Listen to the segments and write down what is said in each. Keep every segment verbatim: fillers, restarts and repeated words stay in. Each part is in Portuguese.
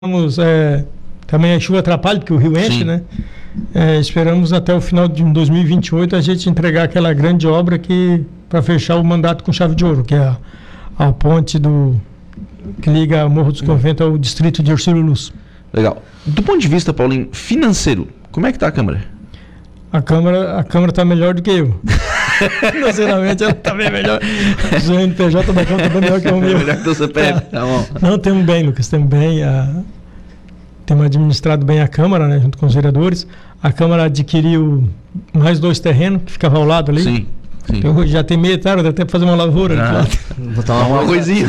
Vamos, é, também a chuva atrapalha, porque o rio enche, Sim. né? É, esperamos até o final de dois mil e vinte e oito a gente entregar aquela grande obra que para fechar o mandato com chave de ouro, que é a, a ponte do, que liga Morro dos Conventos ao distrito de Ercílio Luz. Legal. Do ponto de vista, Paulinho, financeiro, como é que está a Câmara? A Câmara a Câmara está melhor do que eu. Financeiramente ela está bem melhor. O C N P J da Câmara está bem melhor que o meu. Melhor que o C P F, tá bom. Não, temos bem, Lucas, temos bem. A, temos administrado bem a Câmara, né, junto com os vereadores. A Câmara adquiriu mais dois terrenos que ficavam ao lado ali. Sim. Sim. Então, já tem meia hectare, dá até para fazer uma lavoura. Ah, vou tomar um arrozinho.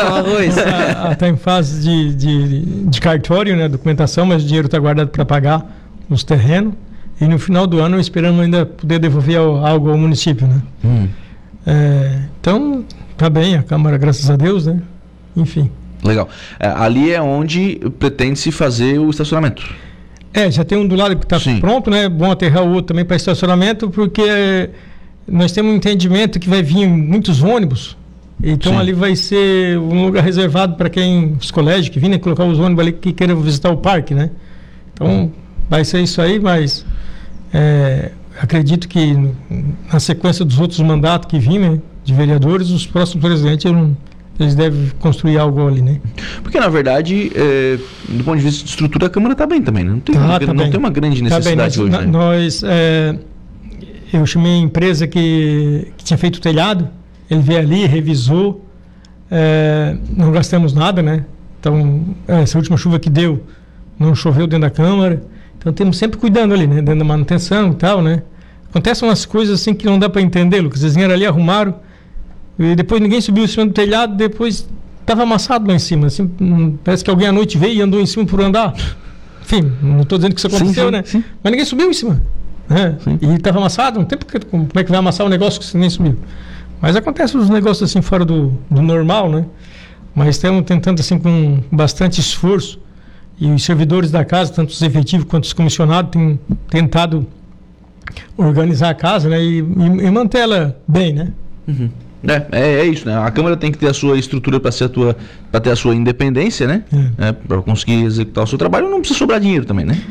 Está em fase de, de, de cartório, né, documentação, mas o dinheiro está guardado para pagar os terrenos. E no final do ano esperamos ainda poder devolver ao, algo ao município, né? Hum. É, então, tá bem a Câmara, graças a Deus, né? Enfim. Legal. É, ali é onde pretende-se fazer o estacionamento. É, já tem um do lado que está pronto, né? Bom aterrar o outro também para estacionamento, porque nós temos um entendimento que vai vir muitos ônibus. Então Sim. ali vai ser um lugar reservado para quem, os colégios que virem colocar os ônibus ali que queiram visitar o parque, né? Então, hum. vai ser isso aí, mas é, acredito que na sequência dos outros mandatos que vêm, né, de vereadores, os próximos presidentes não, eles devem construir algo ali, né? Porque na verdade, é, do ponto de vista de estrutura, a Câmara está bem também, né? Não tem, tá, uma, tá não bem. tem uma grande necessidade tá hoje. Na, né? Nós, é, eu chamei a empresa que, que tinha feito o telhado, ele veio ali, revisou, é, não gastamos nada, né? Então, essa última chuva que deu, não choveu dentro da Câmara. Então temos sempre cuidando ali, né? Dentro da manutenção e tal, né? Acontecem umas coisas assim que não dá para entender, Lucas. Eles vieram ali, arrumaram, e depois ninguém subiu em cima do telhado, depois estava amassado lá em cima. Assim, parece que alguém à noite veio e andou em cima por andar. Enfim, não estou dizendo que isso aconteceu, sim, sim, né? Sim. Mas ninguém subiu em cima. Né? E estava amassado, não tem porque, como é que vai amassar um negócio que você nem subiu? Mas acontecem uns negócios assim fora do, do normal, né? Mas estamos tentando assim com bastante esforço. E os servidores da casa, tanto os efetivos quanto os comissionados, têm tentado organizar a casa, né, e, e, e manter ela bem, né? Uhum. É, é, é isso, né? A Câmara tem que ter a sua estrutura para ser a tua, para ter a sua independência, né? É. É, para conseguir executar o seu trabalho, não precisa sobrar dinheiro também, né?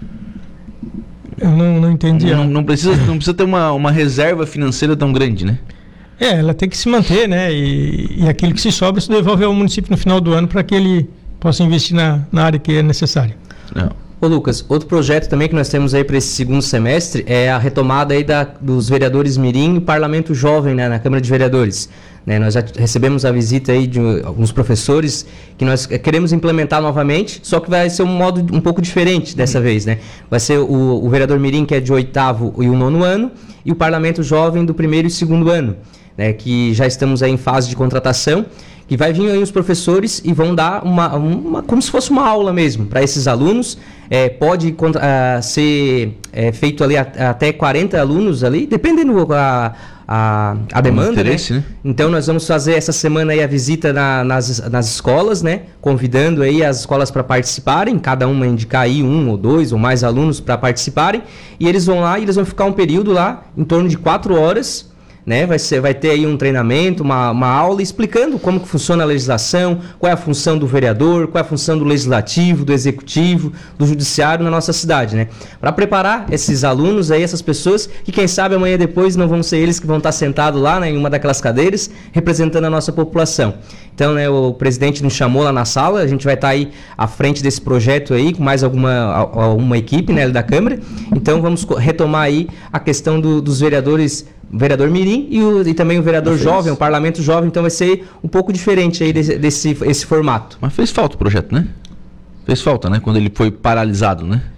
Eu não, não entendi. Não, não, precisa, não precisa ter uma, uma reserva financeira tão grande, né? É, ela tem que se manter, né? E, e aquilo que se sobra se devolve ao município no final do ano para que ele possa investir na, na área que é necessária. Não. Ô Lucas, outro projeto também que nós temos aí para esse segundo semestre é a retomada aí da, dos vereadores mirim e parlamento jovem, né, na Câmara de Vereadores. Né, nós já recebemos a visita aí de alguns professores que nós queremos implementar novamente, só que vai ser um modo um pouco diferente dessa vez, né? Vai ser o, o vereador mirim, que é de oitavo e o nono ano, e o parlamento jovem do primeiro e segundo ano, né, que já estamos aí em fase de contratação. Que vai vir aí os professores e vão dar uma, uma como se fosse uma aula mesmo para esses alunos. É, pode uh, ser é, feito ali a, até quarenta alunos ali, dependendo a, a, a demanda, né? né? Então nós vamos fazer essa semana aí a visita na, nas, nas escolas, né? Convidando aí as escolas para participarem, cada uma indicar aí um ou dois ou mais alunos para participarem, e eles vão lá e eles vão ficar um período lá, em torno de quatro horas, né? Vai, ser, vai ter aí um treinamento, uma, uma aula explicando como que funciona a legislação, qual é a função do vereador, qual é a função do legislativo, do executivo, do judiciário na nossa cidade, né? Para preparar esses alunos aí, essas pessoas, que quem sabe amanhã depois não vão ser eles que vão estar sentados lá, né, em uma daquelas cadeiras, representando a nossa população. Então, né, o presidente nos chamou lá na sala, a gente vai estar aí à frente desse projeto aí, com mais alguma uma equipe, né, da Câmara. Então, vamos retomar aí a questão do, dos vereadores, vereador mirim e, o, e também o vereador Mas jovem, fez. o parlamento jovem. Então, vai ser um pouco diferente aí desse, desse esse formato. Mas fez falta o projeto, né? Fez falta, né? Quando ele foi paralisado, né?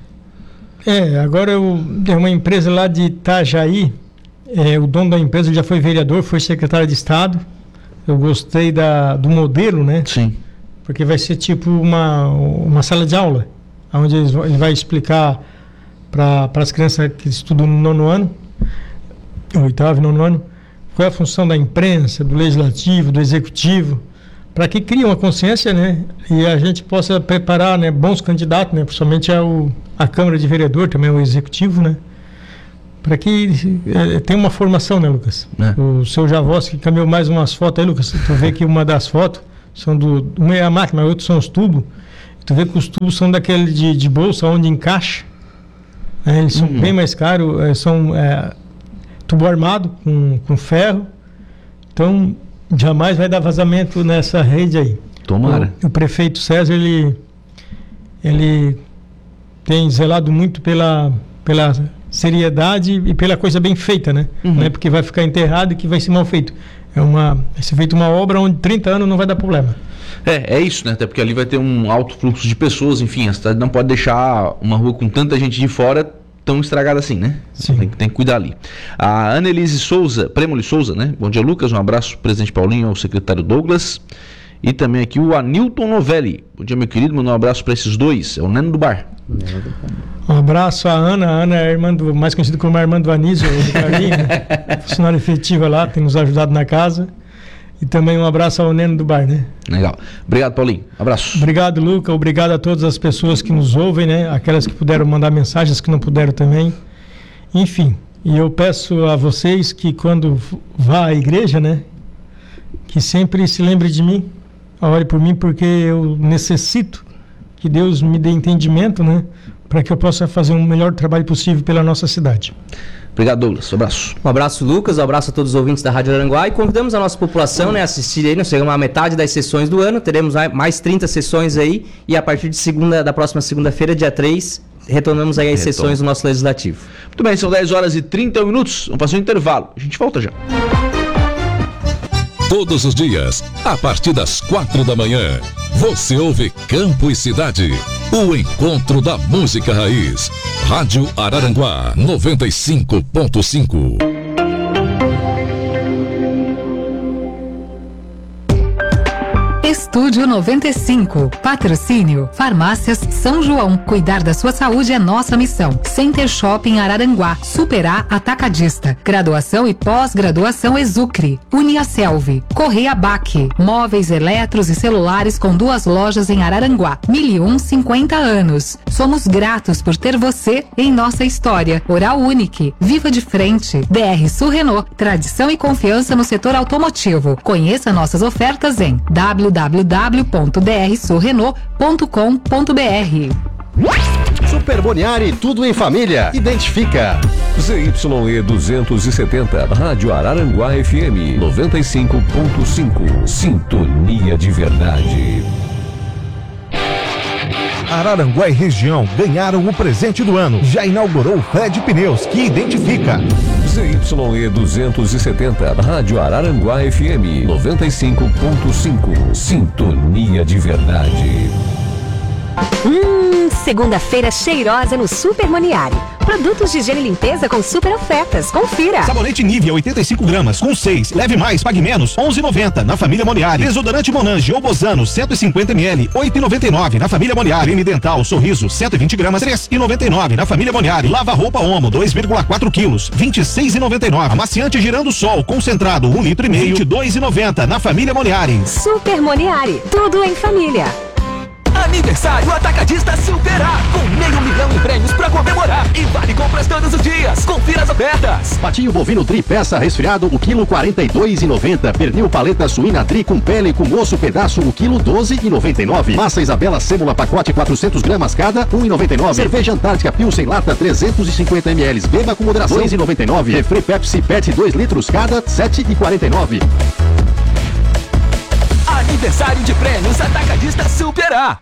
É, agora eu, é uma empresa lá de Itajaí, é, o dono da empresa já foi vereador, foi secretário de Estado. Eu gostei da, do modelo, né? Sim. Porque vai ser tipo uma, uma sala de aula, onde ele vai explicar para as crianças que estudam no nono ano, oitavo e nono ano, qual é a função da imprensa, do legislativo, do executivo, para que crie uma consciência, né? E a gente possa preparar, né, bons candidatos, né? Principalmente ao, a Câmara de Vereador, também o executivo, né? Para que é, tenha uma formação, né, Lucas? É. O seu Javós que caminhou mais umas fotos aí, Lucas. Tu vê que uma das fotos são do... Uma é a máquina, mas outras são os tubos. Tu vê que os tubos são daquele de, de bolsa, onde encaixa. Né? Eles são Uhum. bem mais caros, é, são é, tubo armado com, com ferro. Então, jamais vai dar vazamento nessa rede aí. Tomara. O, o prefeito César, ele, ele tem zelado muito pela, pela seriedade e pela coisa bem feita, né? Uhum. Não é porque vai ficar enterrado que vai ser mal feito. É uma, vai ser feita uma obra onde trinta anos não vai dar problema. É, é isso, né? Até porque ali vai ter um alto fluxo de pessoas, enfim, a cidade não pode deixar uma rua com tanta gente de fora tão estragada assim, né? Sim. Tem, tem que cuidar ali. A Annelise Souza, Premoli Souza, né? Bom dia, Lucas. Um abraço pro presidente Paulinho, ao secretário Douglas. E também aqui o Anilton Novelli. Bom dia, meu querido. Manda um abraço para esses dois. É o Neno do Bar. Um abraço à Ana. A Ana é a irmã do, mais conhecida como a irmã do Anísio, do Carlinho, né? Funcionária efetiva lá, tem nos ajudado na casa. E também um abraço ao Neno do Bar, né? Legal. Obrigado, Paulinho. Abraço. Obrigado, Luca. Obrigado a todas as pessoas que nos ouvem, né? Aquelas que puderam mandar mensagens, que não puderam também. Enfim, e eu peço a vocês que quando vá à igreja, né? Que sempre se lembre de mim. Ore por mim, porque eu necessito que Deus me dê entendimento, né? Para que eu possa fazer um melhor trabalho possível pela nossa cidade. Obrigado, Douglas. Um abraço. Um abraço, Lucas. Um abraço a todos os ouvintes da Rádio Araranguá. E convidamos a nossa população, né, a assistir aí. Nós chegamos à metade das sessões do ano. Teremos mais trinta sessões aí. E a partir de segunda, da próxima segunda-feira, dia três, retornamos aí as Retorno. sessões do nosso Legislativo. Muito bem, são dez horas e trinta minutos. Vamos fazer um intervalo. A gente volta já. Todos os dias, a partir das quatro da manhã, você ouve Campo e Cidade. O encontro da música raiz. Rádio Araranguá noventa e cinco ponto cinco. Estúdio noventa e cinco. Patrocínio Farmácias São João. Cuidar da sua saúde é nossa missão. Center Shopping Araranguá. Superar Atacadista. Graduação e pós-graduação Exucre. Uniaselv. Correia Baque. Móveis eletros e celulares com duas lojas em Araranguá. Mil e um, cinquenta anos. Somos gratos por ter você em nossa história. Oral Unique. Viva de frente. D R Sul Renault. Tradição e confiança no setor automotivo. Conheça nossas ofertas em w w w ponto d r sul renault ponto com ponto b r. Super Boniari, tudo em família. Identifica. Z Y E duzentos e setenta, Rádio Araranguá F M noventa e cinco ponto cinco. Sintonia de verdade. Araranguá e região ganharam o presente do ano. Já inaugurou o Fred Pneus, que identifica. Z Y E duzentos e setenta, Rádio Araranguá F M noventa e cinco ponto cinco. Sintonia de verdade. Hum, segunda-feira cheirosa no Super Moniari. Produtos de higiene e limpeza com super ofertas. Confira. Sabonete Nivea oitenta e cinco gramas com seis. Leve mais, pague menos. onze e noventa na família Moniari. Desodorante Monange ou Bozano cento e cinquenta mililitros. oito e noventa e nove na família Moniari. Creme dental Sorriso cento e vinte gramas. três e noventa e nove na família Moniari. Lava roupa Omo dois vírgula quatro quilos. vinte e seis e noventa e nove. Amaciante Girando Sol concentrado um litro e meio. vinte e dois e noventa na família Moniari. Super Moniari. Tudo em família. Aniversário Atacadista Superar, com meio milhão em prêmios pra comemorar e vale compras todos os dias. Confira as ofertas. Patinho bovino tri peça resfriado, o quilo quarenta e dois e noventa. Pernil paleta suína tri com pele com osso pedaço, o quilo doze e noventa e nove. Massa Isabela sêmula pacote quatrocentos gramas cada, um e noventa e nove. Cerveja Antártica Pilsen lata trezentos e cinquenta mililitros. Beba com moderação, dois e noventa e nove. Refri Pepsi Pet dois litros cada, sete e quarenta e nove. Aniversário de prêmios Atacadista Superar.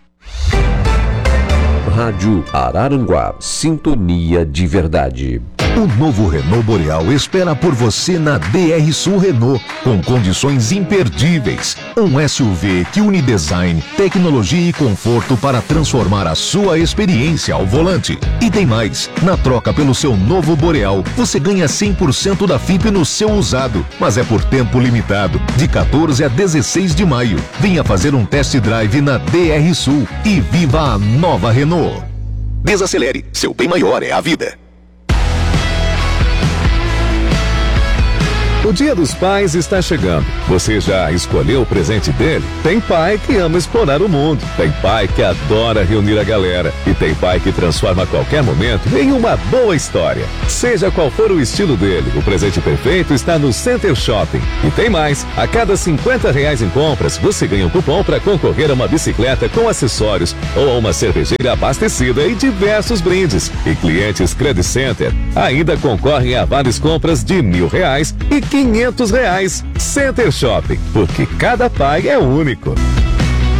Rádio Araranguá, Sintonia de verdade. O novo Renault Boreal espera por você na D R Sul Renault, com condições imperdíveis. Um S U V que une design, tecnologia e conforto para transformar a sua experiência ao volante. E tem mais, na troca pelo seu novo Boreal, você ganha cem por cento da F I P no seu usado, mas é por tempo limitado, de quatorze a dezesseis de maio. Venha fazer um test drive na D R Sul e viva a nova Renault. Desacelere, seu bem maior é a vida. O Dia dos Pais está chegando. Você já escolheu o presente dele? Tem pai que ama explorar o mundo. Tem pai que adora reunir a galera. E tem pai que transforma qualquer momento em uma boa história. Seja qual for o estilo dele, o presente perfeito está no Center Shopping. E tem mais. A cada cinquenta reais em compras, você ganha um cupom para concorrer a uma bicicleta com acessórios ou a uma cervejeira abastecida e diversos brindes. E clientes Credit Center ainda concorrem a várias compras de mil reais e quinhentos reais. Center Shopping, porque cada pai é único.